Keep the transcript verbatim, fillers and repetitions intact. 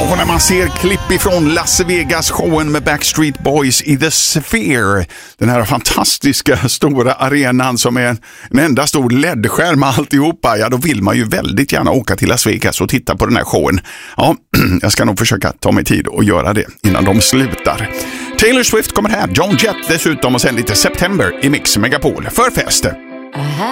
Och när man ser klipp ifrån Las Vegas-showen med Backstreet Boys i The Sphere, den här fantastiska stora arenan som är en enda stor L E D-skärm med alltihopa, ja då vill man ju väldigt gärna åka till Las Vegas och titta på den här showen. Ja, jag ska nog försöka ta mig tid och göra det innan de slutar. Taylor Swift kommer här, Joan Jett dessutom och sen lite September i Mix Megapol för fest.